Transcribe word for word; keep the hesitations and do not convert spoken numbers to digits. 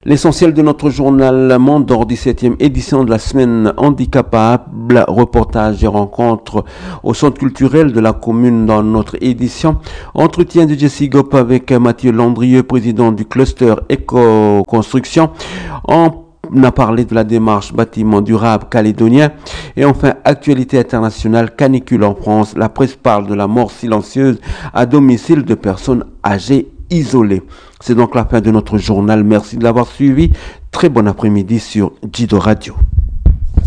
L'essentiel de notre journal Mondor, dix-septième édition de la semaine handicapable, reportage et rencontres au centre culturel de la commune dans notre édition. Entretien de Jessie Gop avec Mathieu Landrieux, président du cluster éco-construction. On a parlé de la démarche bâtiment durable calédonien. Et enfin, actualité internationale, canicule en France. La presse parle de la mort silencieuse à domicile de personnes âgées isolées. C'est donc la fin de notre journal. Merci de l'avoir suivi. Très bon après-midi sur Jido Radio.